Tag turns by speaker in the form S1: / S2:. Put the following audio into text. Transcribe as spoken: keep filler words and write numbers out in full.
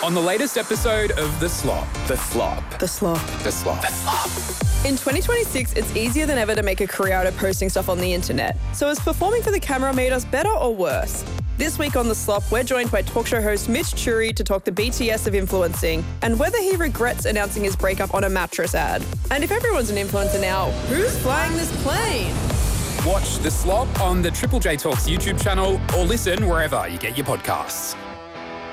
S1: on the latest episode of The Slop.
S2: The Slop.
S3: The Slop.
S1: The Slop.
S2: The Slop.
S3: In twenty twenty-six, it's easier than ever to make a career out of posting stuff on the internet. So has performing for the camera made us better or worse? This week on The Slop, we're joined by talk show host Mitch Churi to talk the B T S of influencing and whether he regrets announcing his breakup on a mattress ad. And if everyone's an influencer now, who's flying this plane?
S1: Watch The Slop on the Triple J Talks YouTube channel or listen wherever you get your podcasts.